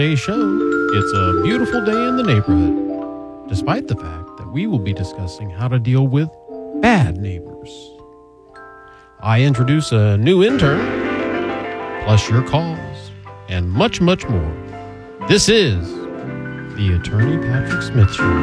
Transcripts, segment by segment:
Today's show, it's a beautiful day in the neighborhood, despite the fact that we will be discussing how to deal with bad neighbors. I introduce a new intern, plus your calls, and much, much more. This is the Attorney Patrick Smith Show.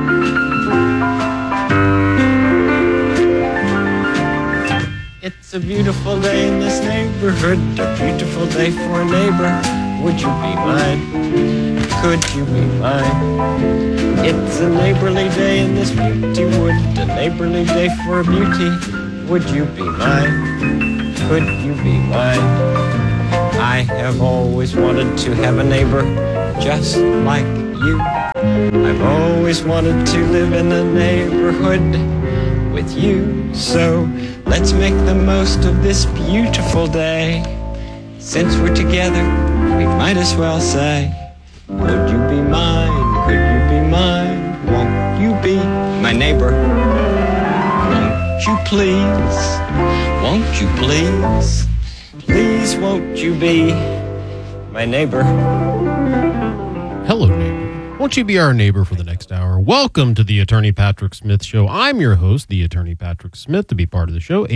It's a beautiful day in this neighborhood, a beautiful day for a neighbor. Would you be mine? Could you be mine? It's a neighborly day in this beauty wood, a neighborly day for a beauty. Would you be mine? Could you be mine? I have always wanted to have a neighbor just like you. I've always wanted to live in a neighborhood with you. So let's make the most of this beautiful day. Since we're together, we might as well say, would you be mine? Could you be mine? Won't you be my neighbor? Won't you please? Won't you please? Please won't you be my neighbor? Hello, neighbor. Won't you be our neighbor for the next hour? Welcome to the Attorney Patrick Smith Show. I'm your host, the Attorney Patrick Smith. To be part of the show,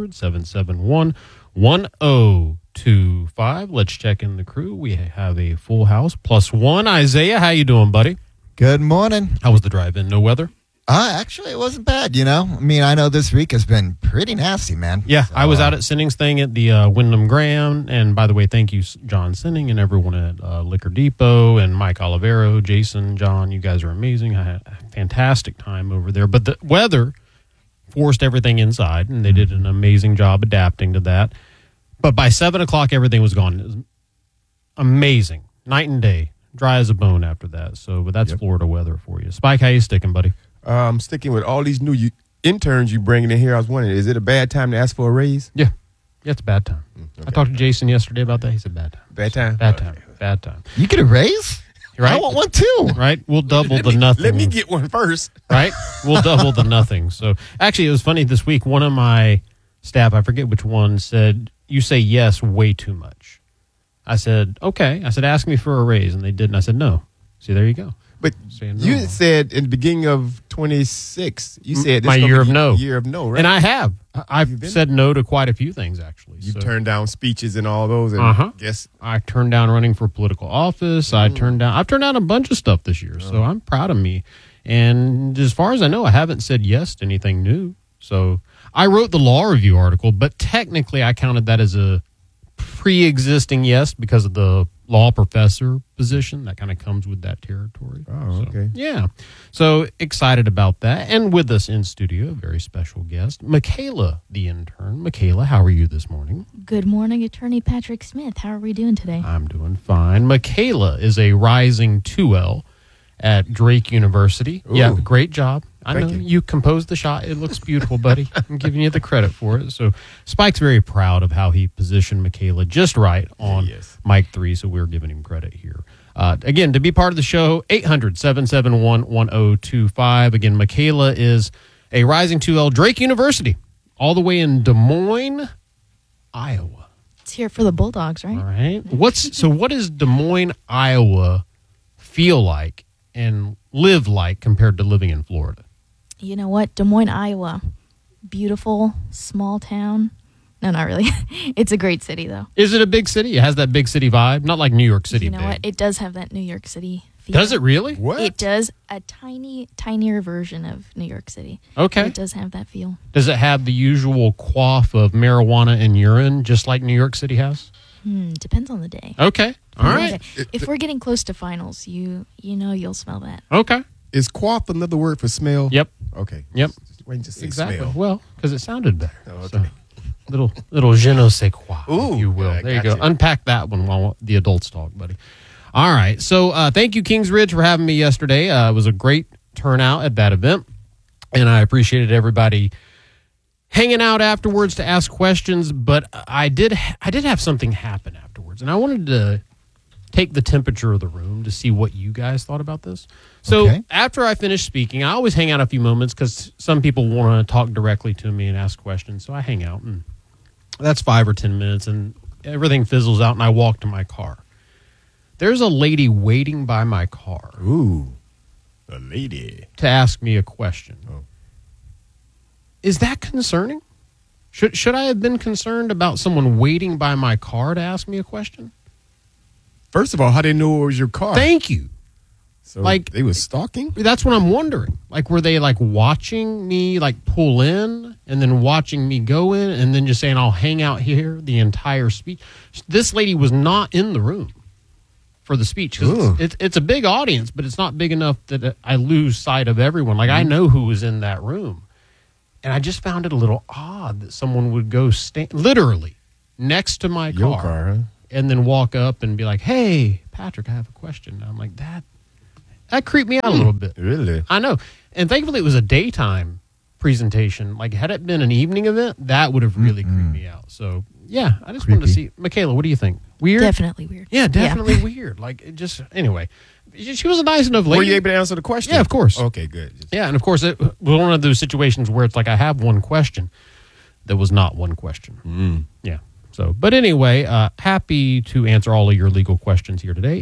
800-771-1025. Let's check in the crew. We have a full house, plus one. Isaiah, how you doing, buddy? Good morning. How was the drive-in? No weather? Actually, it wasn't bad, you know. I mean, I know this week has been pretty nasty, man. Yeah, So, I was out at Sinning's thing at the Wyndham Graham. And by the way, thank you, John Sinning, and everyone at Liquor Depot, and Mike Olivero, Jason, John. You guys are amazing. I had a fantastic time over there. But the weather forced everything inside, and they did an amazing job adapting to that. But by 7 o'clock, everything was gone. It was amazing. Night and day. Dry as a bone after that. So, but that's Florida weather for you. Spike, how you sticking, buddy? I'm sticking with all these new interns you bringing in here. I was wondering, is it a bad time to ask for a raise? Yeah. Yeah, it's a bad time. Okay. I talked to Jason yesterday about that. He said bad time. Bad time? Bad time. Bad time. You get a raise? Right? I want one too. Right? We'll double the nothing. Let me get one first. Right? We'll double the nothing. So actually, it was funny this week. One of my staff, I forget which one, said, you say yes way too much. I said, okay. I said, ask me for a raise. And they didn't. I said, no. See, there you go. But Saying no. you said in the beginning of 26, you said this my year of no. Year of no, right? And I have. I've said no to quite a few things, actually. You turned down speeches and all those. And I turned down running for political office. I've turned down a bunch of stuff this year. So I'm proud of me. And as far as I know, I haven't said yes to anything new. So I wrote the law review article, but technically I counted that as a pre-existing yes because of the law professor position that kind of comes with that territory. Oh, okay. Yeah. So excited about that. And with us in studio, a very special guest, Michaela, the intern. Michaela, how are you this morning? Good morning, Attorney Patrick Smith. How are we doing today? I'm doing fine. Michaela is a rising 2L at Drake University. Ooh. Yeah, great job. I know Thank you composed the shot. It looks beautiful, buddy. I'm giving you the credit for it. So Spike's very proud of how he positioned Michaela just right on Mic 3, so we're giving him credit here. Again, to be part of the show, 800-771-1025. Again, Michaela is a rising 2L, Drake University, all the way in Des Moines, Iowa. It's here for the Bulldogs, right? All right. What does Des Moines, Iowa feel like and live like compared to living in Florida? You know what? Des Moines, Iowa. Beautiful, small town. No, not really. It's a great city, though. Is it a big city? It has that big city vibe? Not like New York City. You know big. what? It does have that New York City feel. Does it really? What? It does. A tinier version of New York City. Okay. It does have that feel. Does it have the usual quaff of marijuana and urine, just like New York City has? Depends on the day. Okay. All Depends on right. the day. If we're getting close to finals, you know you'll smell that. Okay. Is quaff another word for smell? Yep. Okay. Yep. Wait, just say Exactly. smell. Well, because it sounded better. Oh, okay. So, little je ne sais quoi, Ooh, if you will. yeah, There you go. gotcha. Unpack that one while the adults talk, buddy. All right. So thank you, Kingsridge, for having me yesterday. It was a great turnout at that event, and I appreciated everybody hanging out afterwards to ask questions. But I did have something happen afterwards, and I wanted to take the temperature of the room to see what you guys thought about this. So after I finish speaking, I always hang out a few moments because some people want to talk directly to me and ask questions. So I hang out, and that's 5 or 10 minutes, and everything fizzles out, and I walk to my car. There's a lady waiting by my car Ooh, a lady. to ask me a question. Oh. Is that concerning? Should I have been concerned about someone waiting by my car to ask me a question? First of all, how they know it was your car? Thank you. So like- they was stalking? That's what I'm wondering. Like, were they like watching me like pull in and then watching me go in and then just saying I'll hang out here the entire speech? This lady was not in the room for the speech because it's a big audience, but it's not big enough that I lose sight of everyone. Like I know who was in that room, and I just found it a little odd that someone would go stand literally next to my Your car, huh? and then walk up and be like, "Hey, Patrick, I have a question." And I'm like, that creeped me out a little bit. Really? I know. And thankfully it was a daytime presentation. Like had it been an evening event, that would have really creeped me out. So yeah, I just wanted to see. Michaela, what do you think? Weird? Definitely weird. Yeah, definitely weird. Like it just, anyway, she was a nice enough lady. Were you able to answer the question? Yeah, of course. Okay, good. Yeah, and of course it was one of those situations where it's like I have one question that was not one question. Yeah. So, but anyway, happy to answer all of your legal questions here today.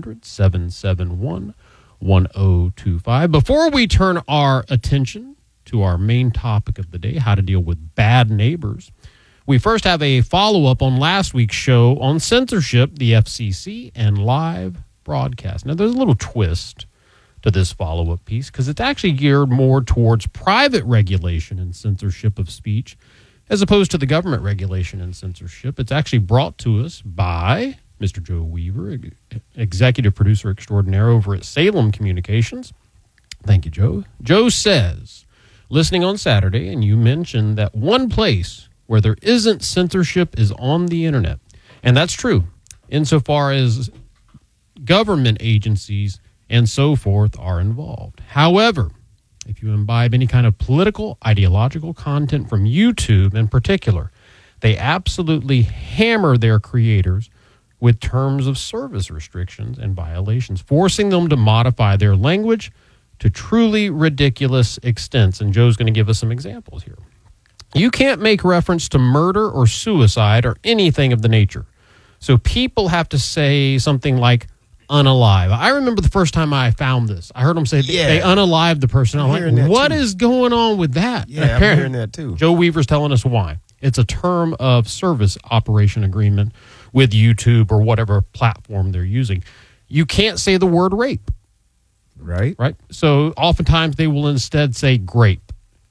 800-771-1025. Before we turn our attention to our main topic of the day, how to deal with bad neighbors, we first have a follow-up on last week's show on censorship, the FCC, and live broadcast. Now, there's a little twist to this follow-up piece because it's actually geared more towards private regulation and censorship of speech as opposed to the government regulation and censorship. It's actually brought to us by Mr. Joe Weaver, executive producer extraordinaire over at Salem Communications. Thank you, Joe. Joe says, listening on Saturday, and you mentioned that one place where there isn't censorship is on the internet. And that's true, insofar as government agencies and so forth are involved. However, if you imbibe any kind of political, ideological content from YouTube in particular, they absolutely hammer their creators with terms of service restrictions and violations, forcing them to modify their language to truly ridiculous extents. And Joe's going to give us some examples here. You can't make reference to murder or suicide or anything of the nature. So people have to say something like unalive. I remember the first time I found this. I heard them say they unalived the person. I'm hearing like, that what too. is going on with that? Yeah, I'm hearing that too. Joe Weaver's telling us why. It's a term of service operation agreement with YouTube or whatever platform they're using. You can't say the word rape, Right? right? So oftentimes they will instead say grape.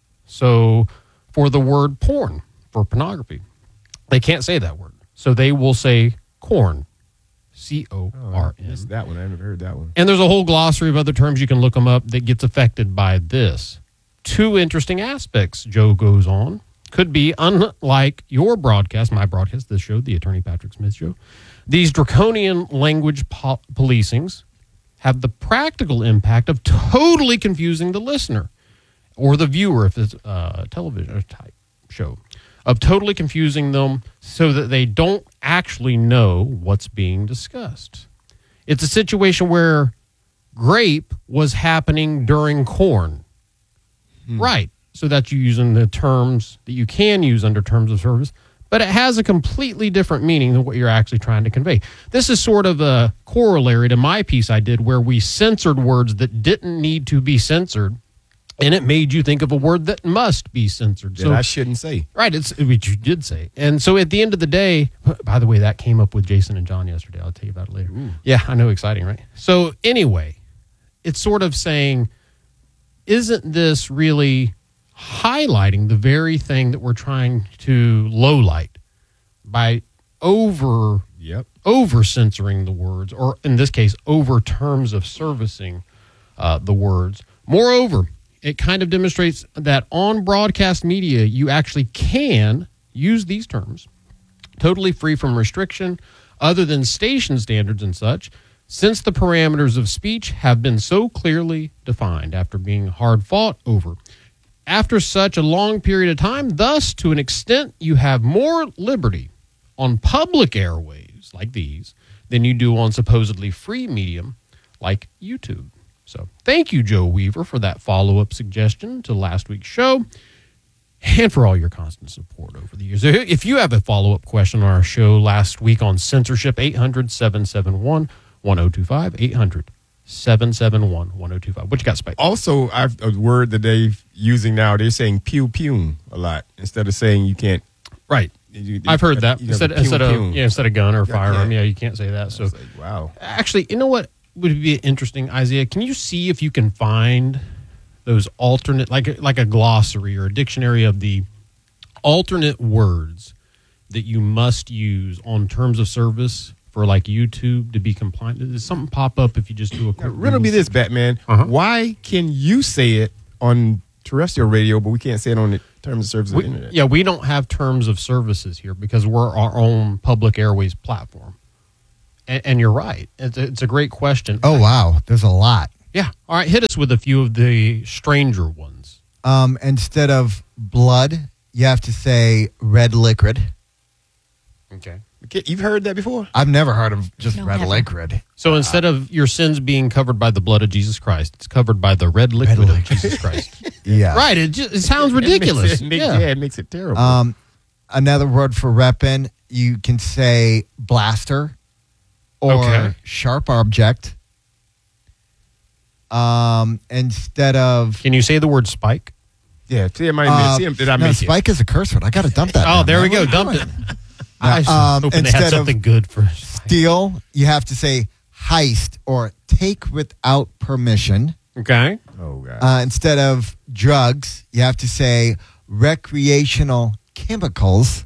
So for the word porn, for pornography, they can't say that word. So they will say corn, C-O-R-N. Missed that one. I haven't heard that one. And there's a whole glossary of other terms. You can look them up that gets affected by this. Two interesting aspects, Joe goes on, could be unlike your broadcast, my broadcast, this show, the Attorney Patrick Smith Show. These draconian language policings have the practical impact of totally confusing the listener or the viewer if it's a television type show, of totally confusing them so that they don't actually know what's being discussed. It's a situation where grape was happening during corn. Right. So that's you using the terms that you can use under terms of service, but it has a completely different meaning than what you're actually trying to convey. This is sort of a corollary to my piece I did where we censored words that didn't need to be censored, and it made you think of a word that must be censored. That I shouldn't say. Right, it's what you did say. And so at the end of the day, by the way, that came up with Jason and John yesterday. I'll tell you about it later. Yeah, I know, exciting, right? So anyway, it's sort of saying, isn't this really highlighting the very thing that we're trying to lowlight by over censoring the words, or in this case, over terms of servicing the words. Moreover, it kind of demonstrates that on broadcast media, you actually can use these terms totally free from restriction other than station standards and such, since the parameters of speech have been so clearly defined after being hard fought over. After such a long period of time, thus, to an extent, you have more liberty on public airwaves like these than you do on supposedly free medium like YouTube. So thank you, Joe Weaver, for that follow-up suggestion to last week's show and for all your constant support over the years. If you have a follow-up question on our show last week on censorship, 800-771-1025. 1025. 800-771-1025. What you got, Spike? Also, a word that they're using now, they're saying pew pew a lot instead of saying you can't. Right. I've heard that. You know, Instead pew. of gun or firearm. Yeah, you can't say that. So, It's like, wow. actually, you know what would be interesting, Isaiah? Can you see if you can find those alternate, like a glossary or a dictionary of the alternate words that you must use on terms of service for like YouTube to be compliant? Does something pop up if you just do a quick Riddle me this, Batman. Uh-huh. Why can you say it on terrestrial radio, but we can't say it on the terms of service of the internet? Yeah, we don't have terms of services here because we're our own public airways platform. And you're right. It's a great question. Oh, wow. There's a lot. Yeah. All right. Hit us with a few of the stranger ones. Instead of blood, you have to say red liquid. Okay. You've heard that before? I've never heard of just No, red never. liquid. So instead of your sins being covered by the blood of Jesus Christ, it's covered by the red liquid of Jesus Christ. Yeah. Right. It sounds ridiculous. It makes it terrible. Another word for weapon, you can say blaster or Okay. sharp object. Instead of Can you say the word spike? Yeah, see, did I no, make spike is a curse word. I got to dump that. Oh, now, there we man. go. What are you Dumped doing? it. I was hoping they instead had of something good for spike. Steal, you have to say heist or take without permission. Okay. Oh, God. Instead of drugs, you have to say recreational chemicals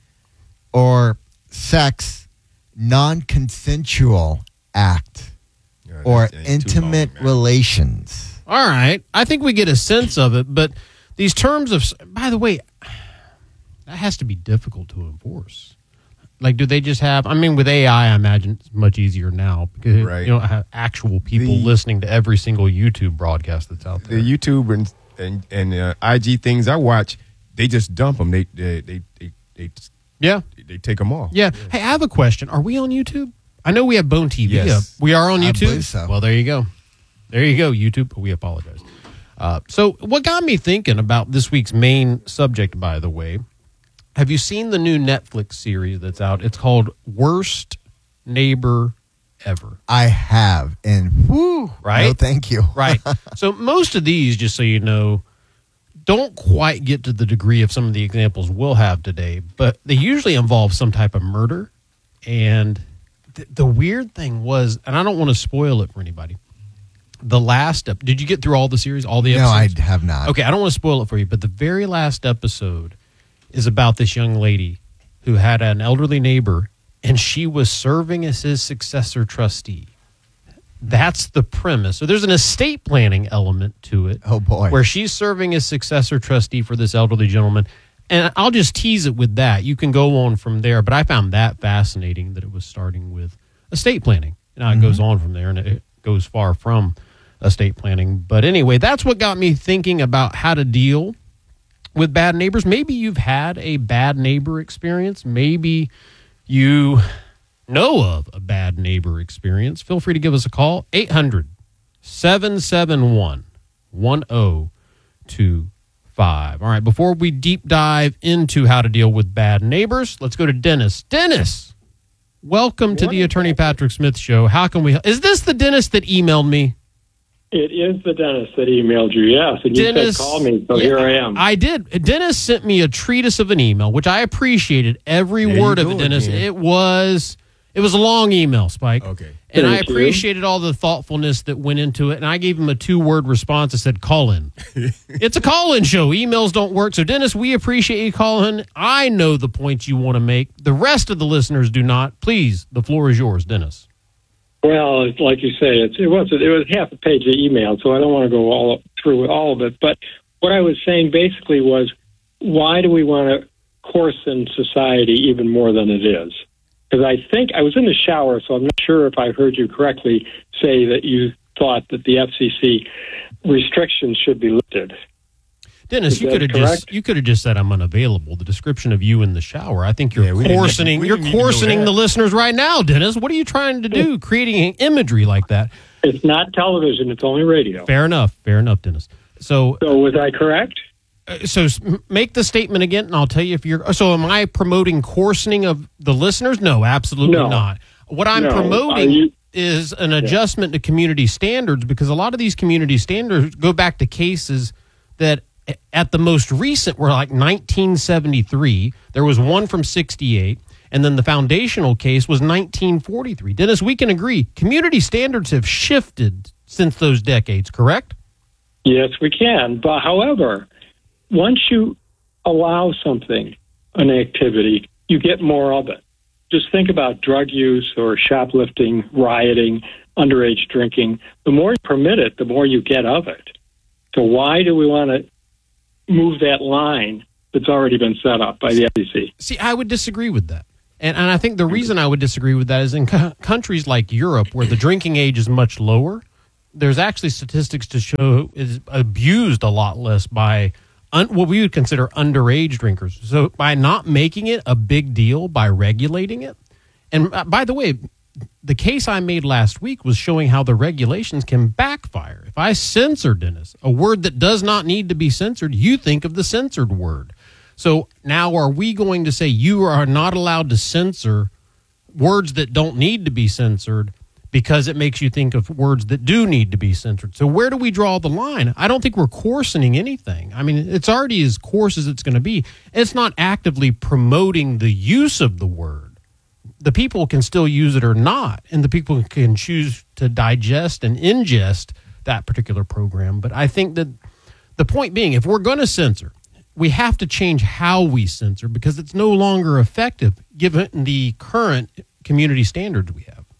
or sex, non-consensual act Yeah, or that's too intimate long, man. relations. All right. I think we get a sense of it, but these terms of, by the way, that has to be difficult to enforce. Like, do they just have, I mean, with AI, I imagine it's much easier now because Right. you don't have actual people The- listening to every single YouTube broadcast that's out there. The YouTube and IG things I watch, they just dump them. They Yeah. take them off. Yeah. Hey, I have a question. Are we on YouTube? I know we have Bone TV Yes. up. We are on I YouTube? believe so. Well, there you go. There you go, YouTube. We apologize. So what got me thinking about this week's main subject, by the way, have you seen the new Netflix series that's out? It's called Worst Neighbor Ever. I have, and whoo, Right? no thank you. Right. So most of these, just so you know, don't quite get to the degree of some of the examples we'll have today, but they usually involve some type of murder. And the weird thing was, and I don't want to spoil it for anybody, the last did you get through all the series, all the No, I episodes? have not. Okay, I don't want to spoil it for you, but the very last episode is about this young lady who had an elderly neighbor, and she was serving as his successor trustee. That's the premise. So there's an estate planning element to it. Oh, boy. Where she's serving as successor trustee for this elderly gentleman. And I'll just tease it with that. You can go on from there, but I found that fascinating that it was starting with estate planning. Now it goes on from there, and it goes far from estate planning. But anyway, that's what got me thinking about how to deal with bad neighbors. Maybe you've had a bad neighbor experience. Maybe you know of a bad neighbor experience. Feel free to give us a call. 800-771-1025. All right, before we deep dive into how to deal with bad neighbors, let's go to Dennis. Dennis, welcome to the Attorney Patrick Smith Show. How can we help? Is this the Dennis that emailed me? It is the dentist that emailed you, yes. And you Dennis, said call me, so yeah, here I am. I did. Dennis sent me a treatise of an email, which I appreciated every There word you of it, go Dennis. again. It was a long email, Spike. Okay. And I Thank you. appreciated all the thoughtfulness that went into it. And I gave him a 2-word response that said, call in. It's a call-in show. Emails don't work. So, Dennis, we appreciate you calling. I know the points you want to make. The rest of the listeners do not. Please, the floor is yours, Dennis. Well, it's like you say, it was half a page of email, so I don't want to go all through all of it. But what I was saying basically was, why do we want to coarsen society even more than it is? Because I think I was in the shower, so I'm not sure if I heard you correctly say that you thought that the FCC restrictions should be lifted. Dennis, Is you that could have correct? just said I'm unavailable. The description of you in the shower. I think you're Yeah, we didn't coarsening. need- we You're didn't need to know coarsening that. the listeners right now, Dennis. What are you trying to do? Creating imagery like that? It's not television; it's only radio. Fair enough, Dennis. So So was I correct? make the statement again, and I'll tell you if you're. So, am I promoting coarsening of the listeners? No, absolutely No. not. What I'm No. promoting. is an adjustment to community standards, because a lot of these community standards go back to cases that at the most recent were like 1973. There was one from 68, and then the foundational case was 1943. Dennis, we can agree community standards have shifted since those decades, correct? Yes, we can. But however, once you allow something, an activity, you get more of it. Just think about drug use or shoplifting, rioting, underage drinking. The more you permit it, the more you get of it. So why do we want to move that line that's already been set up by the FCC? See, I would disagree with that. And I think the reason I would disagree with that is in countries like Europe, where the drinking age is much lower, there's actually statistics to show is abused a lot less by what we would consider underage drinkers. So by not making it a big deal, by regulating it. And by the way, the case I made last week was showing how the regulations can backfire. If I censor, Dennis, a word that does not need to be censored, you think of the censored word. So now are we going to say you are not allowed to censor words that don't need to be censored because it makes you think of words that do need to be censored? So where do we draw the line? I don't think we're coarsening anything. I mean, it's already as coarse as it's going to be. It's not actively promoting the use of the word. The people can still use it or not, and the people can choose to digest and ingest that particular program. But I think that the point being, if we're going to censor, we have to change how we censor, because it's no longer effective given the current community standards we have.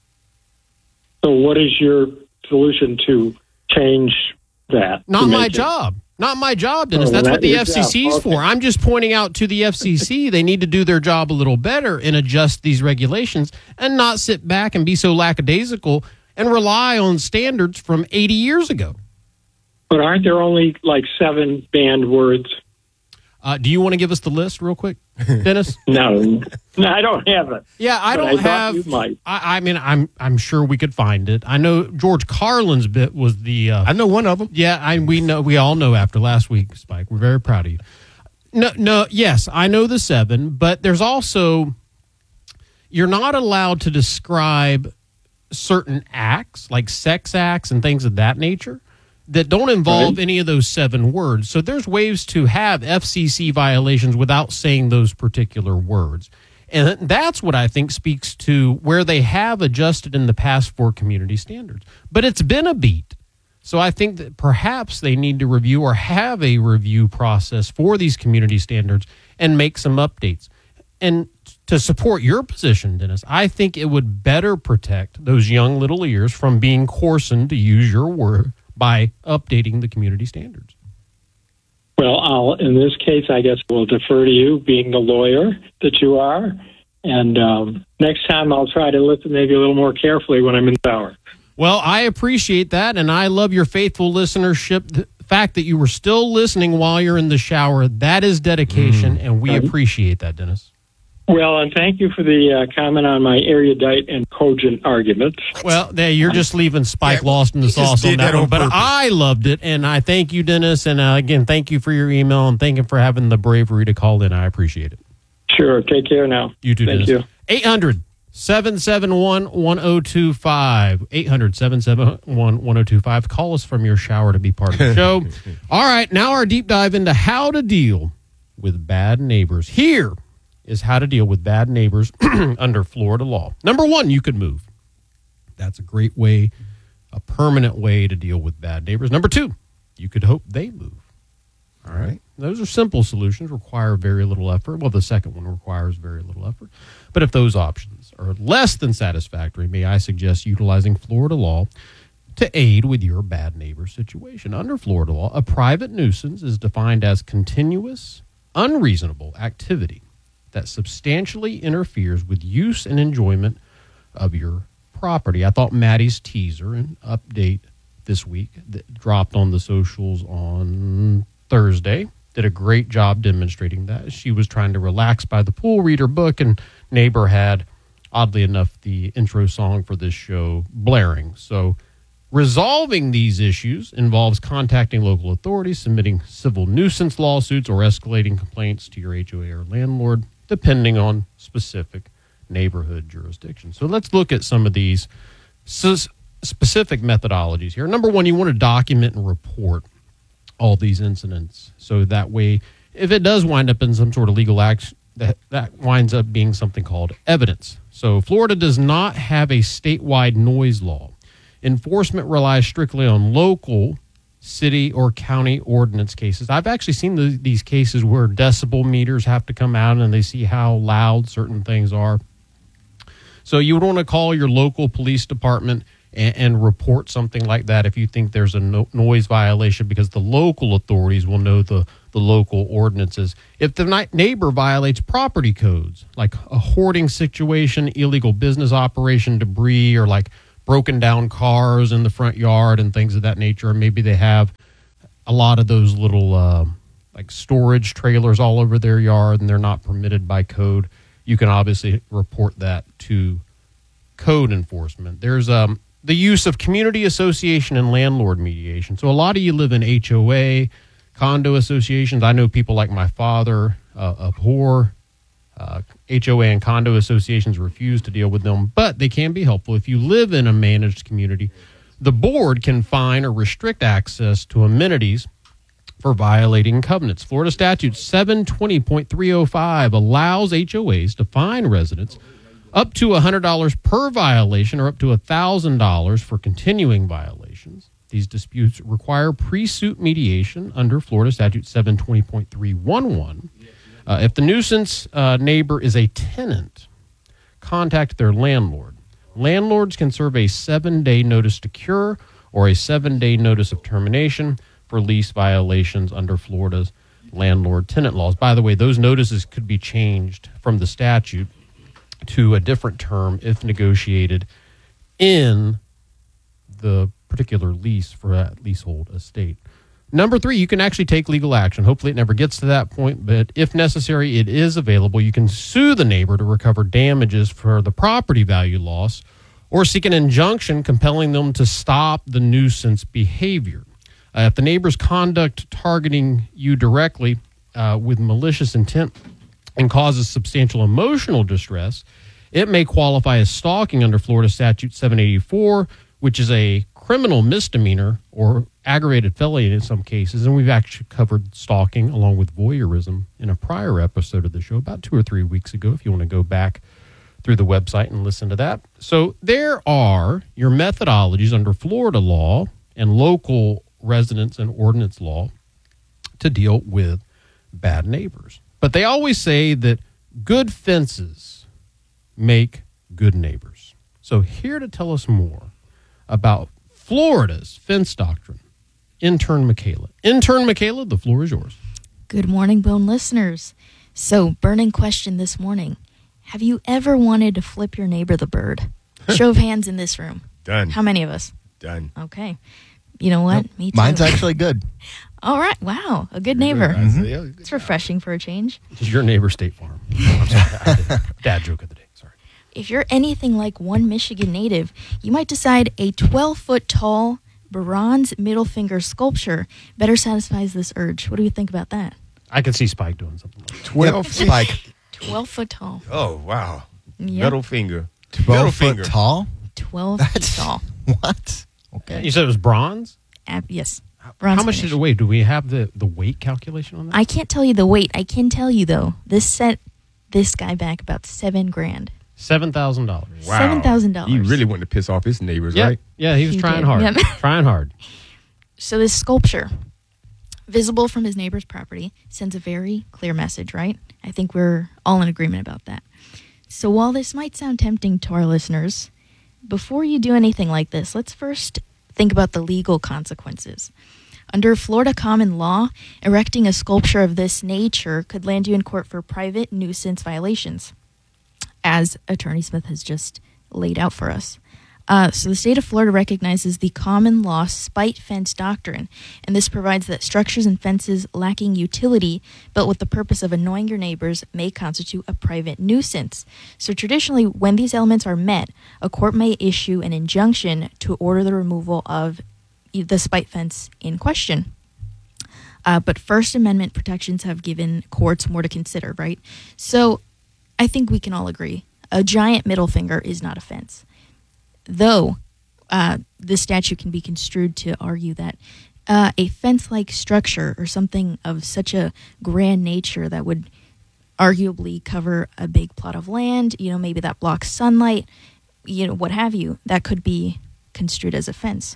So what is your solution to change that? Not my job. Not my job, Dennis. That's what the FCC's for. I'm just pointing out to the FCC they need to do their job a little better and adjust these regulations and not sit back and be so lackadaisical and rely on standards from 80 years ago. But aren't there only like 7 banned words? Do you want to give us the list real quick, Dennis? No, I don't have it. Yeah, I But don't I thought have. you might. I mean, I'm sure we could find it. I know George Carlin's bit was the. I know one of them. Yeah, we all know after last week, Spike. We're very proud of you. No, yes, I know the 7, but there's also, you're not allowed to describe certain acts like sex acts and things of that nature that don't involve any of those 7 words. So there's ways to have FCC violations without saying those particular words. And that's what I think speaks to where they have adjusted in the past for community standards. But it's been a beat. So I think that perhaps they need to review or have a review process for these community standards and make some updates. And to support your position, Dennis, I think it would better protect those young little ears from being coarsened, to use your word, by updating the community standards. Well, in this case, I guess we'll defer to you, being the lawyer that you are. And next time I'll try to listen maybe a little more carefully when I'm in the shower. Well, I appreciate that, and I love your faithful listenership. The fact that you were still listening while you're in the shower, that is dedication, and we appreciate that, Dennis. Well, and thank you for the comment on my erudite and cogent arguments. Well, you're just leaving Spike lost in the sauce on that one, but I loved it, and I thank you, Dennis, and again, thank you for your email, and thank you for having the bravery to call in. I appreciate it. Sure. Take care now. You too, Thank Dennis. you. 800-771-1025. 800-771-1025. Call us from your shower to be part of the show. All right, now our deep dive into how to deal with bad neighbors. Here is how to deal with bad neighbors under Florida law. Number 1, you could move. That's a great way, a permanent way to deal with bad neighbors. Number 2, you could hope they move. All right. Those are simple solutions, require very little effort. Well, the second one requires very little effort. But if those options are less than satisfactory, may I suggest utilizing Florida law to aid with your bad neighbor situation. Under Florida law, a private nuisance is defined as continuous, unreasonable activity that substantially interferes with use and enjoyment of your property. I thought Maddie's teaser and update this week that dropped on the socials on Thursday did a great job demonstrating that. She was trying to relax by the pool, read her book, and neighbor had, oddly enough, the intro song for this show blaring. So resolving these issues involves contacting local authorities, submitting civil nuisance lawsuits, or escalating complaints to your HOA or landlord, depending on specific neighborhood jurisdiction. So let's look at some of these So specific methodologies here. Number one, you want to document and report all these incidents. So that way, if it does wind up in some sort of legal action, that winds up being something called evidence. So Florida does not have a statewide noise law. Enforcement relies strictly on local city or county ordinance cases. I've actually seen these cases where decibel meters have to come out and they see how loud certain things are. So you would want to call your local police department and report something like that if you think there's a noise violation, because the local authorities will know the local ordinances. If the neighbor violates property codes, like a hoarding situation, illegal business operation, debris, or like broken down cars in the front yard and things of that nature, or maybe they have a lot of those little like storage trailers all over their yard and they're not permitted by code, you can obviously report that to code enforcement. There's the use of community association and landlord mediation. So a lot of you live in HOA, condo associations. I know people like my father abhor HOA and condo associations, refuse to deal with them, but they can be helpful. If you live in a managed community, the board can fine or restrict access to amenities for violating covenants. Florida Statute 720.305 allows HOAs to fine residents up to $100 per violation or up to $1,000 for continuing violations. These disputes require pre-suit mediation under Florida Statute 720.311. If the nuisance neighbor is a tenant, contact their landlord. Landlords can serve a 7-day notice to cure or a 7-day notice of termination for lease violations under Florida's landlord-tenant laws. By the way, those notices could be changed from the statute to a different term if negotiated in the particular lease for that leasehold estate. Number 3, you can actually take legal action. Hopefully it never gets to that point, but if necessary, it is available. You can sue the neighbor to recover damages for the property value loss or seek an injunction compelling them to stop the nuisance behavior. If the neighbor's conduct targeting you directly with malicious intent and causes substantial emotional distress, it may qualify as stalking under Florida Statute 784, which is a criminal misdemeanor or aggravated felony in some cases. And we've actually covered stalking along with voyeurism in a prior episode of the show about 2 or 3 weeks ago, if you want to go back through the website and listen to that. So there are your methodologies under Florida law and local residence and ordinance law to deal with bad neighbors. But they always say that good fences make good neighbors. So here to tell us more about Florida's fence doctrine, Intern Michaela. Intern Michaela, the floor is yours. Good morning, Bone listeners. So, burning question this morning. Have you ever wanted to flip your neighbor the bird? Show of hands in this room. Done. How many of us? Done. Okay. You know what? Nope. Me too. Mine's actually good. All right. Wow. A good neighbor. Mm-hmm. It's refreshing for a change. Your neighbor State Farm. I'm sorry. Dad joke of the day. Sorry. If you're anything like one Michigan native, you might decide a 12-foot tall bronze middle finger sculpture better satisfies this urge. What do you think about that? I can see Spike doing something like that. 12 Spike. 12 foot tall. Oh, wow. Yep. Middle finger. 12 foot tall? 12 That's feet tall. What? Okay. You said it was bronze? Yes. How Bronze much finish. did it weigh? Do we have the weight calculation on that? I can't tell you the weight. I can tell you, though, this set this guy back about $7,000. $7,000. Wow. $7,000. He really wanted to piss off his neighbors, Yeah, right? yeah, he was He trying did. hard. Yep. Trying hard. So this sculpture, visible from his neighbor's property, sends a very clear message, right? I think we're all in agreement about that. So while this might sound tempting to our listeners, before you do anything like this, let's first think about the legal consequences. Under Florida common law, erecting a sculpture of this nature could land you in court for private nuisance violations, as Attorney Smith has just laid out for us. So the state of Florida recognizes the common law spite fence doctrine, and this provides that structures and fences lacking utility, built with the purpose of annoying your neighbors, may constitute a private nuisance. So traditionally, when these elements are met, a court may issue an injunction to order the removal of the spite fence in question. But First Amendment protections have given courts more to consider, right? So I think we can all agree, a giant middle finger is not a fence. Though the statute can be construed to argue that a fence-like structure or something of such a grand nature that would arguably cover a big plot of land, maybe that blocks sunlight, what have you, that could be construed as a fence.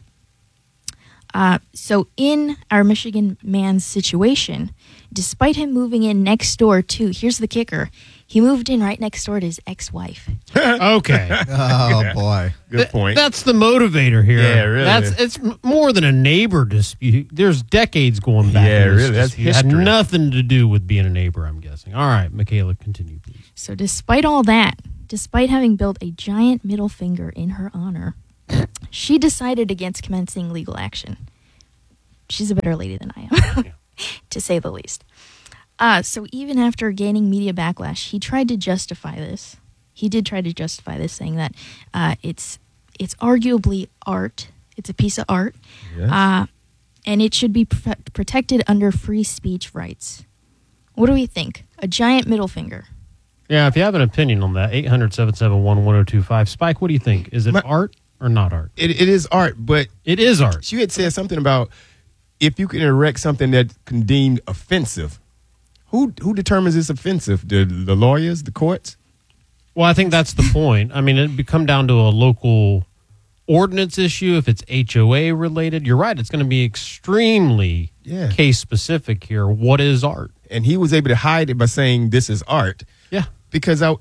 So in our Michigan man's situation, despite him moving in next door to, here's the kicker, he moved in right next door to his ex-wife. Okay. Oh, boy. Good point. That's the motivator here. Yeah, really. It's more than a neighbor dispute. There's decades going back. Yeah, in this really. That's dispute. It had history. nothing to do with being a neighbor, I'm guessing. All right, Michaela, continue, please. So despite all that, despite having built a giant middle finger in her honor, she decided against commencing legal action. She's a better lady than I am, to say the least. So even after gaining media backlash, he tried to justify this. He did try to justify this, saying that it's arguably art. It's a piece of art, Yes. and it should be protected under free speech rights. What do we think? A giant middle finger. Yeah, if you have an opinion on that, 800-771-1025. Spike, what do you think? Is it art or not art? It is art, but It is art. she had said something about if you can erect something that can deem offensive. Who determines it's offensive? The lawyers, the courts? Well, I think that's the point. I mean, it'd come down to a local ordinance issue. If it's HOA related, you're right. It's going to be extremely case specific here. What is art? And he was able to hide it by saying this is art. Yeah. Because on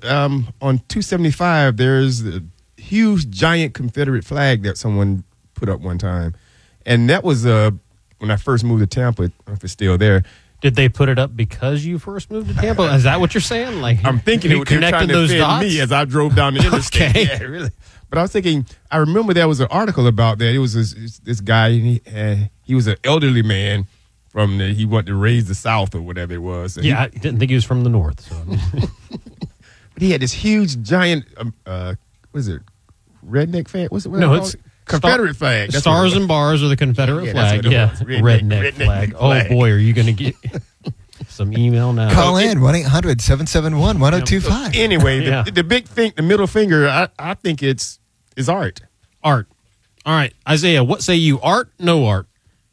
275, there's a huge, giant Confederate flag that someone put up one time. And that was when I first moved to Tampa. I don't know if it's still there. Did they put it up because you first moved to Tampa? Is that what you're saying? Like, I'm thinking you they were trying to offend me as I drove down the interstate. Okay. Yeah, really. But I was thinking, I remember there was an article about that. It was this guy, and he was an elderly man he wanted to raise the South or whatever it was. And Yeah, I didn't think he was from the North. So. but he had this huge, giant, what is it, redneck flag? What's it? What No, they call it's it? Confederate flag. That's Stars what it and bars are the Confederate Yeah, that's flag. what it Yeah, was. redneck flag. flag. Oh boy, are you going to get some email now? Call in 1-800-771-1025. was. Anyway, Yeah. the big thing, the middle finger, I think is art. Art. All right, Isaiah, what say you? Art? No art?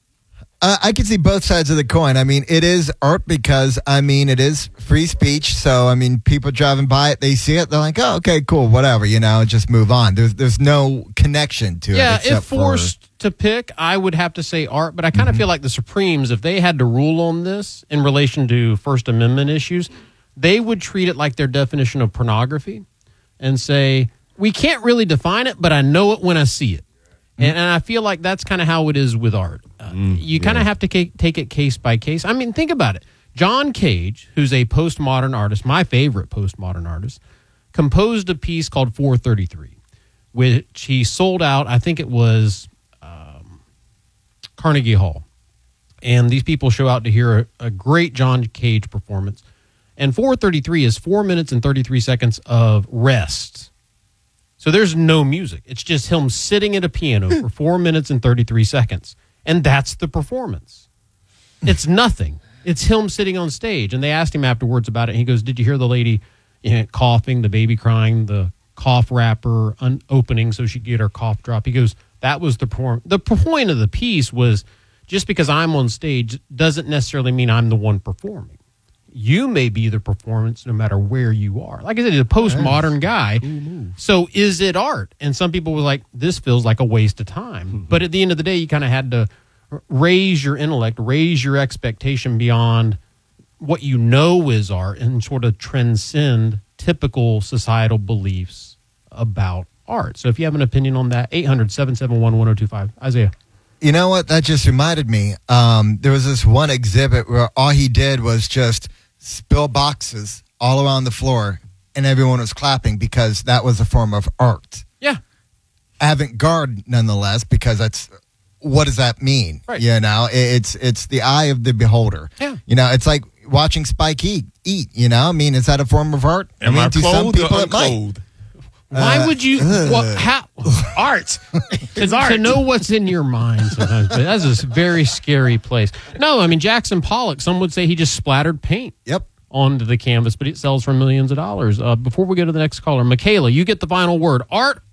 I can see both sides of the coin. I mean, it is art because, it is free speech. So, people driving by it, they see it, they're like, oh, okay, cool, whatever, just move on. There's no connection to it. Yeah, except if forced to pick, I would have to say art, but I kind of feel like the Supremes, if they had to rule on this in relation to First Amendment issues, they would treat it like their definition of pornography and say, we can't really define it, but I know it when I see it. And I feel like that's kind of how it is with art. You kind of have to take it case by case. I mean, think about it. John Cage, who's a postmodern artist, my favorite postmodern artist, composed a piece called 433, which he sold out, I think it was Carnegie Hall. And these people show out to hear a great John Cage performance. And 433 is 4 minutes and 33 seconds of rest. So there's no music. It's just him sitting at a piano for 4 minutes and 33 seconds. And that's the performance. It's nothing. It's him sitting on stage. And they asked him afterwards about it. And he goes, did you hear the lady coughing, the baby crying, the cough wrapper opening so she could get her cough drop? He goes, that was the point. The point of the piece was just because I'm on stage doesn't necessarily mean I'm the one performing. You may be the performance no matter where you are. Like I said, he's a postmodern guy. So is it art? And some people were like, this feels like a waste of time. But at the end of the day, you kind of had to raise your intellect, raise your expectation beyond what you know is art and sort of transcend typical societal beliefs about art. So if you have an opinion on that, 800-771-1025. Isaiah. You know what? That just reminded me. There was this one exhibit where all he did was just spill boxes all around the floor, and everyone was clapping because that was a form of art. Yeah. Avant-garde, nonetheless, because what does that mean? Right. It's the eye of the beholder. Yeah. It's like watching Spike eat. Is that a form of art? Am I to some clothed people or it might. unclothed? Why would you? How? Art. It's art. To know what's in your mind sometimes, but that's a very scary place. No, I mean, Jackson Pollock, some would say he just splattered paint Yep. onto the canvas, but it sells for millions of dollars. Before we go to the next caller, Michaela, you get the final word. Art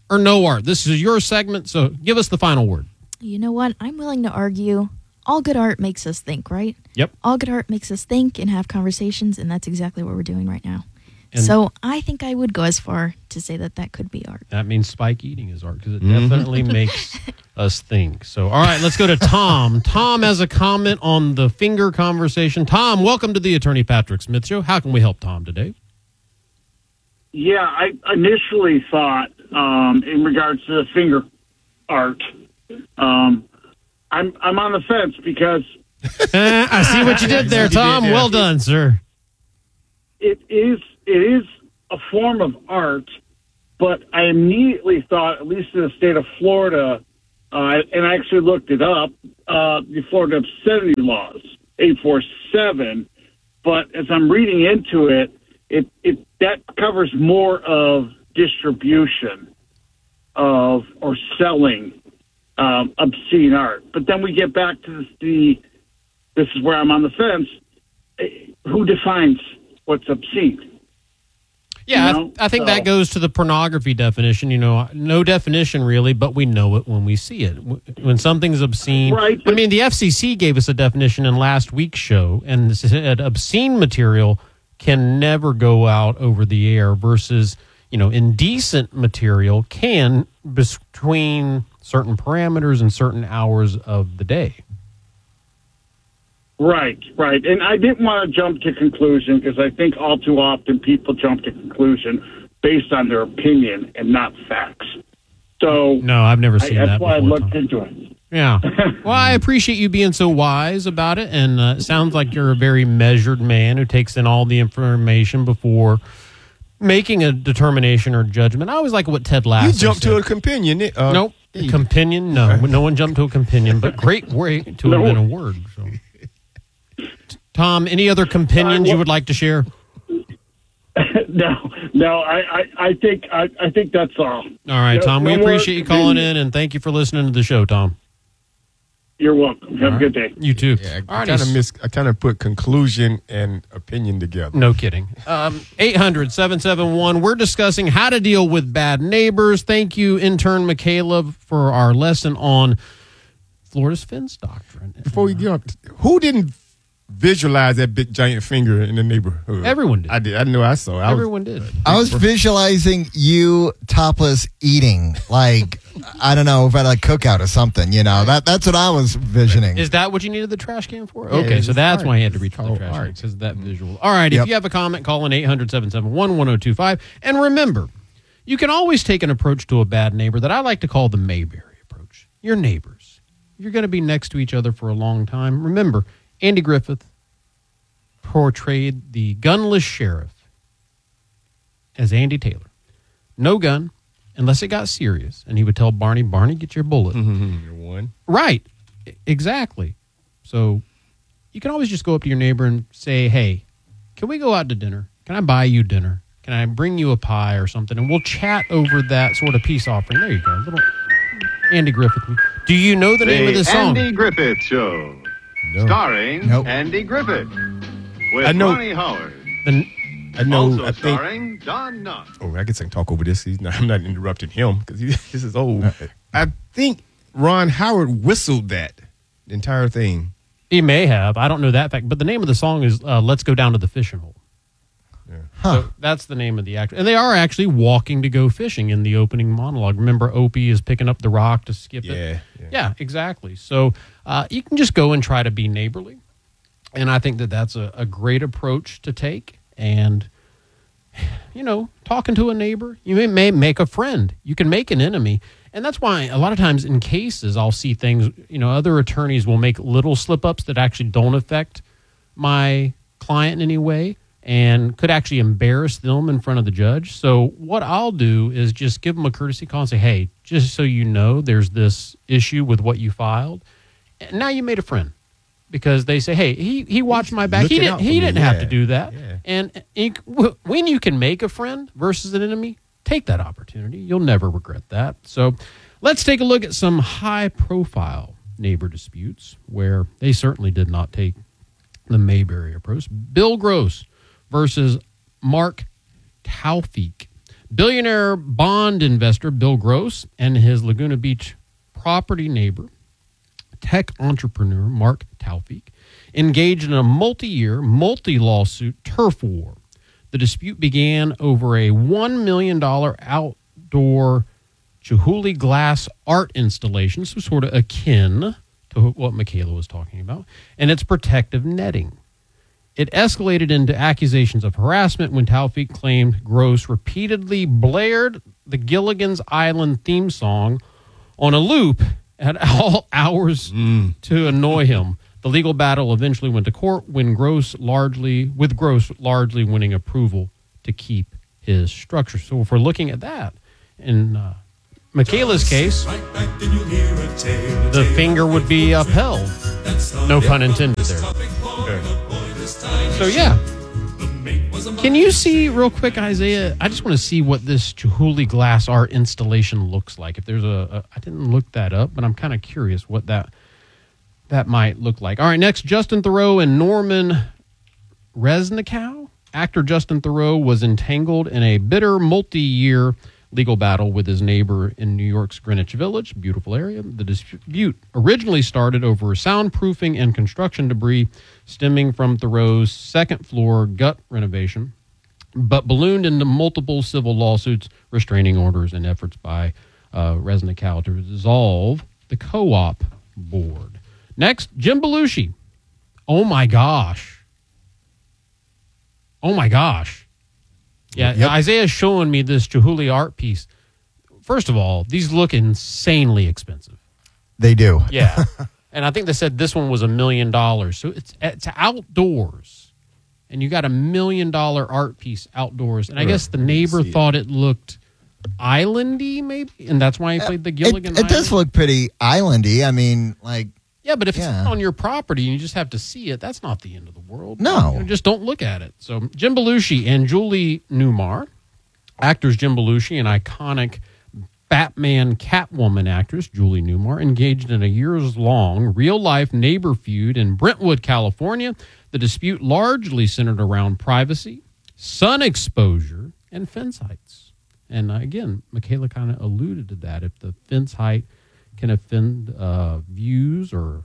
or no art? This is your segment, so give us the final word. You know what? I'm willing to argue. All good art makes us think, right? Yep. All good art makes us think and have conversations, and that's exactly what we're doing right now. And so I think I would go as far to say that could be art. that means Spike eating is art because it definitely makes us think. So, all right, let's go to Tom. Tom has a comment on the finger conversation. Tom, welcome to the Attorney Patrick Smith Show. How can we help Tom today? Yeah, I initially thought in regards to the finger art, I'm on the fence because I see what you did there, Tom. Well done, sir. it is a form of art, but I immediately thought, at least in the state of Florida, and I actually looked it up, the Florida obscenity laws, 847. But as I'm reading into it, that covers more of distribution of or selling obscene art. But then we get back to this is where I'm on the fence. Who defines what's obscene? Yeah, You know, I think that goes to the pornography definition. No definition really, but we know it when we see it. When something's obscene. Right. I mean, the FCC gave us a definition in last week's show, and said obscene material can never go out over the air versus, indecent material can between certain parameters and certain hours of the day. Right. And I didn't want to jump to conclusion because I think all too often people jump to conclusion based on their opinion and not facts. So No, I've never seen that that's why I before, looked Tom. into it. Yeah. Well, I appreciate you being so wise about it, and it sounds like you're a very measured man who takes in all the information before making a determination or judgment. I always like what Ted Lasso You jumped said. to a companion. Nope. Companion? No one jumped to a companion, but great way to have been a word. So. Tom, any other companions you would like to share? No. I think that's all. All right, Tom. We No more appreciate you calling in, and thank you for listening to the show, Tom. You're welcome. Have a good day. You too. Yeah, All I right, kind of put conclusion and opinion together. No kidding. 800-771. We're discussing how to deal with bad neighbors. Thank you, intern Michaela, for our lesson on Florida's fence doctrine. Before we get on, who didn't visualize that big giant finger in the neighborhood? Everyone did. I did. I know I saw. Everyone did. I was visualizing you topless eating, like, I don't know, at a cookout or something, That's what I was visioning. Is that what you needed the trash can for? Yeah, Okay, it's so that's art. why you had to reach It's for the called trash can, art. because that visual. All right, Yep. if you have a comment, call in 800-771-1025. And remember, you can always take an approach to a bad neighbor that I like to call the Mayberry approach. Your neighbors. You're going to be next to each other for a long time. Remember, Andy Griffith portrayed the gunless sheriff as Andy Taylor. No gun, unless it got serious. And he would tell Barney, get your bullet. One. Right. Exactly. So you can always just go up to your neighbor and say, hey, can we go out to dinner? Can I buy you dinner? Can I bring you a pie or something? And we'll chat over that sort of peace offering. There you go. Little Andy Griffith. Do you know the name of this song? Andy Griffith Show. No. Starring Nope. Andy Griffith. With I know- Ronnie Howard. I know. Also I think. starring Don Knopf. Oh, I guess I can talk over this. I'm not interrupting him because this is old. I think Ron Howard whistled that entire thing. He may have. I don't know that fact. But the name of the song is Let's Go Down to the Fishing Hole. Huh. So that's the name of the actor. And they are actually walking to go fishing in the opening monologue. Remember, Opie is picking up the rock to skip it? Yeah, exactly. So you can just go and try to be neighborly. And I think that that's a great approach to take. And, talking to a neighbor, you may make a friend. You can make an enemy. And that's why a lot of times in cases I'll see things, other attorneys will make little slip-ups that actually don't affect my client in any way and could actually embarrass them in front of the judge. So what I'll do is just give them a courtesy call and say, hey, just so you know, there's this issue with what you filed. And now you made a friend. Because they say, hey, he watched my back. He looking out for didn't me. have Yeah. to do that. Yeah. And when you can make a friend versus an enemy, take that opportunity. You'll never regret that. So let's take a look at some high-profile neighbor disputes where they certainly did not take the Mayberry approach. Bill Gross versus Mark Taufik. Billionaire bond investor Bill Gross and his Laguna Beach property neighbor, tech entrepreneur Mark Taufik, engaged in a multi-year, multi-lawsuit turf war. The dispute began over a $1 million outdoor Chihuly glass art installation, so sort of akin to what Michaela was talking about, and its protective netting. It escalated into accusations of harassment when Taufik claimed Gross repeatedly blared the Gilligan's Island theme song on a loop at all hours to annoy him. The legal battle eventually went to court with Gross largely winning approval to keep his structure. So if we're looking at that, in Michaela's case, the finger would be upheld. No pun intended there. So yeah. Can you see real quick, Isaiah? I just want to see what this Chihuly glass art installation looks like. If there's I didn't look that up, but I'm kind of curious what that might look like. All right, next, Justin Theroux and Norman Resnickow. Actor Justin Theroux was entangled in a bitter multi-year legal battle with his neighbor in New York's Greenwich Village, beautiful area. The dispute originally started over soundproofing and construction debris stemming from Theroux's second-floor gut renovation, but ballooned into multiple civil lawsuits, restraining orders, and efforts by Resnickow to dissolve the co-op board. Next, Jim Belushi. Oh, my gosh. Yeah, Yep. Isaiah's showing me this Chihuly art piece. First of all, these look insanely expensive. They do. Yeah. And I think they said this one was $1 million. So it's outdoors. And you got $1 million art piece outdoors. And I guess the neighbor thought it looked islandy, maybe. And that's why he played the Gilligan It does look pretty islandy. I mean, like. Yeah, but if it's on your property and you just have to see it, that's not the end of the world. No. You know, just don't look at it. So Jim Belushi and Julie Newmar, actors Jim Belushi and iconic Batman Catwoman actress Julie Newmar, engaged in a years-long real-life neighbor feud in Brentwood, California. The dispute largely centered around privacy, sun exposure, and fence heights. And again, Michaela kind of alluded to that. If the fence height can offend views or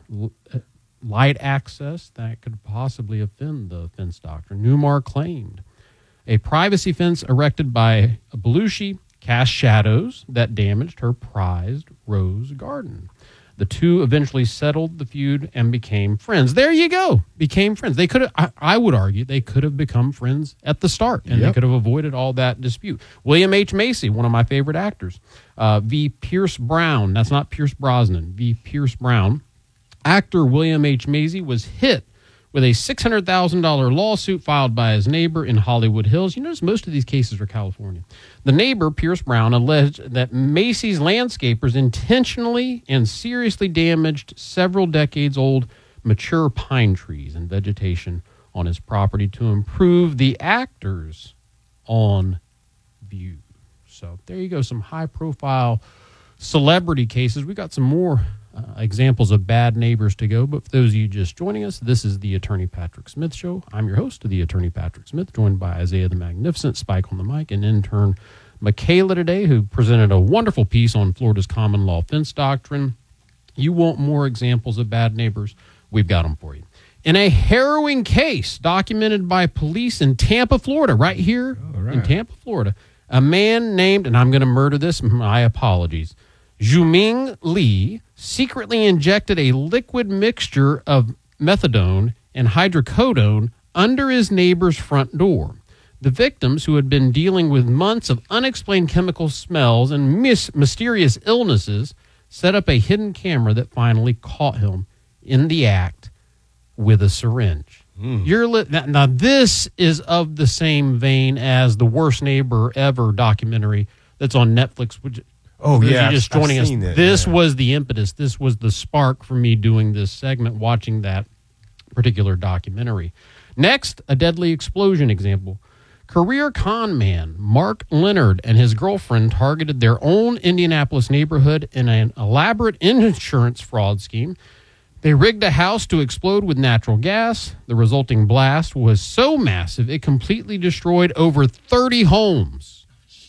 light access, that could possibly offend the fence doctrine. Newmar claimed a privacy fence erected by Belushi cast shadows that damaged her prized rose garden. The two eventually settled the feud and became friends. There you go. Became friends. They could have, I would argue, they could have become friends at the start, and they could have avoided all that dispute. William H. Macy, one of my favorite actors. V. Pierce Brown. That's not Pierce Brosnan. V. Pierce Brown. Actor William H. Macy was hit with a $600,000 lawsuit filed by his neighbor in Hollywood Hills. You notice most of these cases are California. The neighbor, Pierce Brown, alleged that Macy's landscapers intentionally and seriously damaged several decades-old mature pine trees and vegetation on his property to improve the actor's on view. So there you go, some high-profile celebrity cases. We got some more examples of bad neighbors to go, but for those of you just joining us, this is the Attorney Patrick Smith Show. I'm your host of the Attorney Patrick Smith, joined by Isaiah the Magnificent, Spike on the mic, and intern Michaela today, who presented a wonderful piece on Florida's common law fence doctrine. You want more examples of bad neighbors? We've got them for you. In a harrowing case documented by police in Tampa, Florida, right here in Tampa, Florida, a man named, and I'm going to murder this, my apologies, Zhuming Li secretly injected a liquid mixture of methadone and hydrocodone under his neighbor's front door. The victims, who had been dealing with months of unexplained chemical smells and mysterious illnesses, set up a hidden camera that finally caught him in the act with a syringe. Now, this is of the same vein as the Worst Neighbor Ever documentary that's on Netflix, which just joining us. This was the impetus. This was the spark for me doing this segment, watching that particular documentary. Next, a deadly explosion example. Career con man Mark Leonard and his girlfriend targeted their own Indianapolis neighborhood in an elaborate insurance fraud scheme. They rigged a house to explode with natural gas. The resulting blast was so massive it completely destroyed over 30 homes.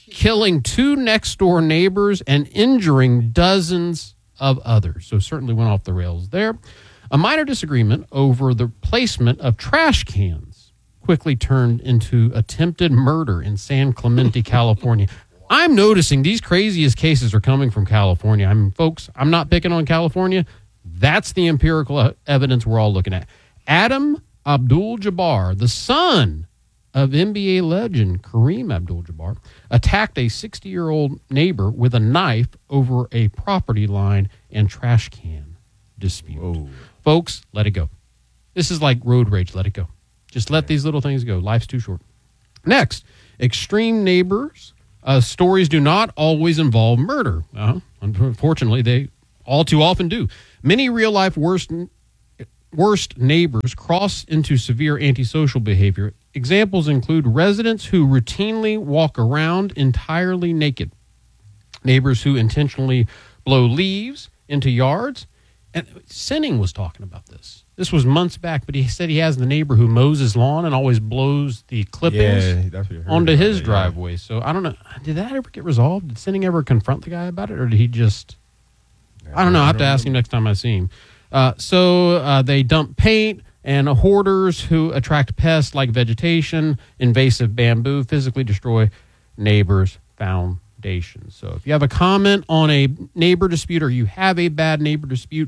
killing 2 next-door neighbors and injuring dozens of others. So certainly went off the rails there. A minor disagreement over the placement of trash cans quickly turned into attempted murder in San Clemente, California. I'm noticing these craziest cases are coming from California. I mean, folks, I'm not picking on California. That's the empirical evidence we're all looking at. Adam Abdul-Jabbar, the son of NBA legend Kareem Abdul-Jabbar, attacked a 60-year-old neighbor with a knife over a property line and trash can dispute. Whoa. Folks, let it go. This is like road rage. Let it go. Just let these little things go. Life's too short. Next, extreme neighbors. Stories do not always involve murder. Unfortunately, they all too often do. Many real-life worst neighbors cross into severe antisocial behavior. Examples include residents who routinely walk around entirely naked, neighbors who intentionally blow leaves into yards. And Sinning was talking about this. This was months back, but he said he has the neighbor who mows his lawn and always blows the clippings onto his driveway. So I don't know. Did that ever get resolved? Did Sinning ever confront the guy about it, or did he just... I don't know. I have to ask him next time I see him. So they dump paint, and hoarders who attract pests like vegetation, invasive bamboo, physically destroy neighbors' foundations. So if you have a comment on a neighbor dispute or you have a bad neighbor dispute,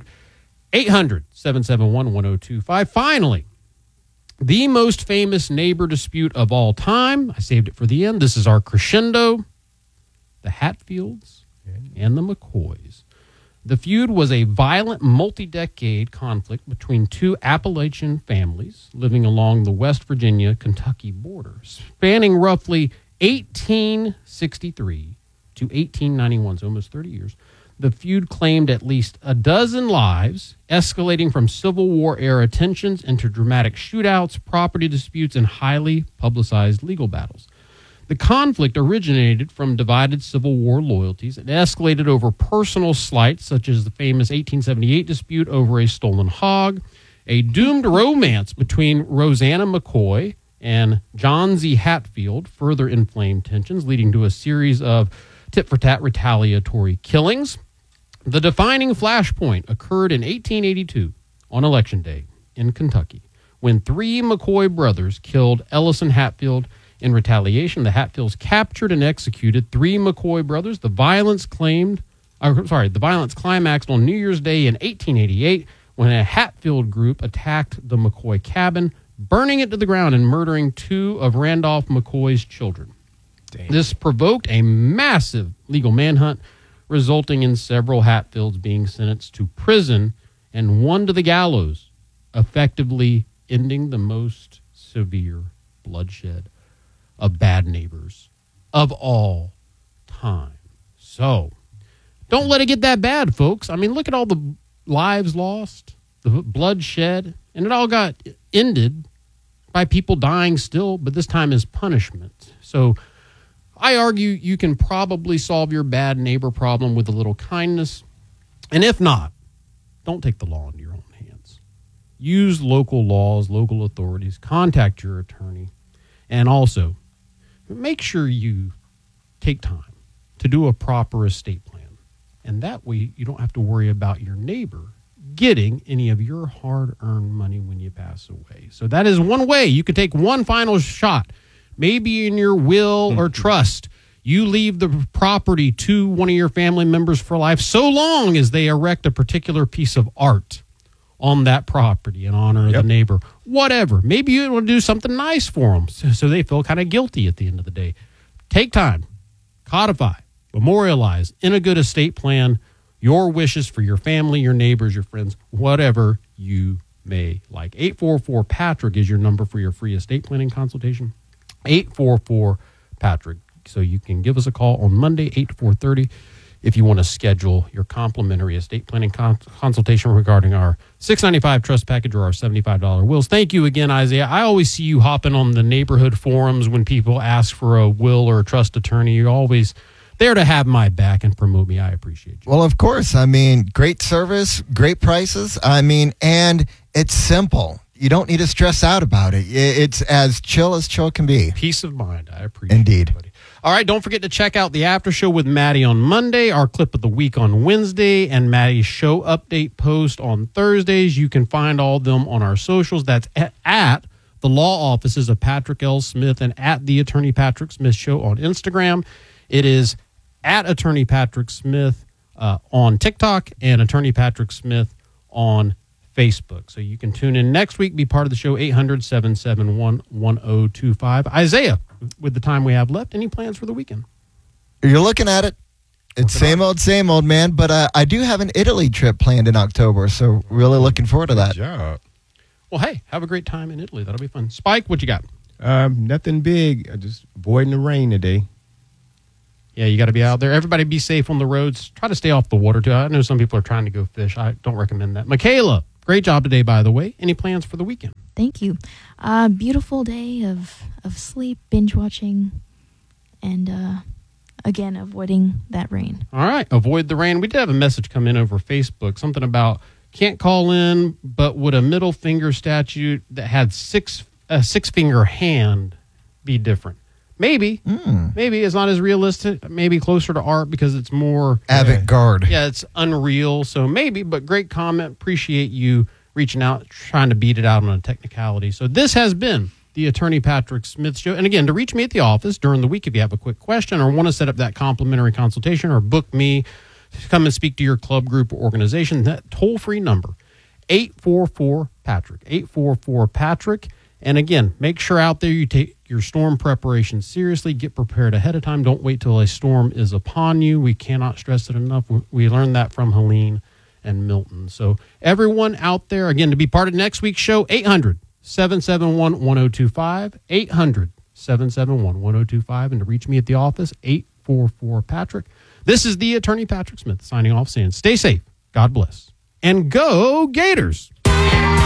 800-771-1025. Finally, the most famous neighbor dispute of all time. I saved it for the end. This is our crescendo. The Hatfields and the McCoys. The feud was a violent multi-decade conflict between 2 Appalachian families living along the West Virginia-Kentucky border, spanning roughly 1863 to 1891, so almost 30 years. The feud claimed at least a dozen lives, escalating from Civil War-era tensions into dramatic shootouts, property disputes, and highly publicized legal battles. The conflict originated from divided Civil War loyalties and escalated over personal slights, such as the famous 1878 dispute over a stolen hog, a doomed romance between Rosanna McCoy and John Z. Hatfield further inflamed tensions, leading to a series of tit-for-tat retaliatory killings. The defining flashpoint occurred in 1882 on Election Day in Kentucky, when 3 McCoy brothers killed Ellison Hatfield. In retaliation, the Hatfields captured and executed 3 McCoy brothers. The violence climaxed on New Year's Day in 1888 when a Hatfield group attacked the McCoy cabin, burning it to the ground and murdering 2 of Randolph McCoy's children. Dang. This provoked a massive legal manhunt, resulting in several Hatfields being sentenced to prison and 1 to the gallows, effectively ending the most severe bloodshed of bad neighbors of all time. So, don't let it get that bad, folks. I mean, look at all the lives lost, the bloodshed, and it all got ended by people dying still, but this time as punishment. So, I argue you can probably solve your bad neighbor problem with a little kindness. And if not, don't take the law into your own hands. Use local laws, local authorities, contact your attorney, and also make sure you take time to do a proper estate plan. And that way you don't have to worry about your neighbor getting any of your hard-earned money when you pass away. So that is one way you could take one final shot. Maybe in your will or trust, you leave the property to one of your family members for life, so long as they erect a particular piece of art on that property in honor of the neighbor. Whatever. Maybe you want to do something nice for them so they feel kind of guilty at the end of the day. Take time. Codify. Memorialize in a good estate plan your wishes for your family, your neighbors, your friends, whatever you may like. 844-PATRICK is your number for your free estate planning consultation. 844-PATRICK. So you can give us a call on Monday, 8 to 4:30, if you want to schedule your complimentary estate planning consultation regarding our $695 trust package or our $75 wills. Thank you again, Isaiah. I always see you hopping on the neighborhood forums when people ask for a will or a trust attorney. You're always there to have my back and promote me. I appreciate you. Well, of course. I mean, great service, great prices. I mean, and it's simple. You don't need to stress out about it. It's as chill can be. Peace of mind. I appreciate it. Indeed. Everybody. All right, don't forget to check out the after show with Maddie on Monday, our clip of the week on Wednesday, and Maddie's show update post on Thursdays. You can find all of them on our socials. That's at the law offices of Patrick L. Smith and at the Attorney Patrick Smith Show on Instagram. It is at Attorney Patrick Smith on TikTok and Attorney Patrick Smith on Facebook. So you can tune in next week, be part of the show, 800-771-1025. Isaiah, with the time we have left, any plans for the weekend? You're looking at it. It's same old, man. But I do have an Italy trip planned in October, so really looking forward to that. Good job. Well, hey, have a great time in Italy. That'll be fun. Spike, what you got? Nothing big. Just avoiding the rain today. Yeah, you got to be out there. Everybody be safe on the roads. Try to stay off the water, too. I know some people are trying to go fish. I don't recommend that. Michaela, great job today, by the way. Any plans for the weekend? Thank you. Beautiful day of sleep, binge watching, and again, avoiding that rain. All right, avoid the rain. We did have a message come in over Facebook, something about can't call in, but would a middle finger statute that had a six-finger hand be different? Maybe. Maybe it's not as realistic. Maybe closer to art because it's more Avant-garde. Yeah, it's unreal. So maybe, but great comment. Appreciate you reaching out, trying to beat it out on a technicality. So this has been the Attorney Patrick Smith Show. And again, to reach me at the office during the week, if you have a quick question or want to set up that complimentary consultation or book me to come and speak to your club, group, or organization, that toll-free number, 844-PATRICK, 844-PATRICK. And again, make sure out there you take your storm preparation seriously. Get prepared ahead of time. Don't wait till a storm is upon you. We cannot stress it enough. We learned that from Helene and Milton. So everyone out there, again, to be part of next week's show, 800-771-1025, 800-771-1025, and to reach me at the office, 844-PATRICK. This is the Attorney Patrick Smith signing off saying stay safe, God bless, and go Gators.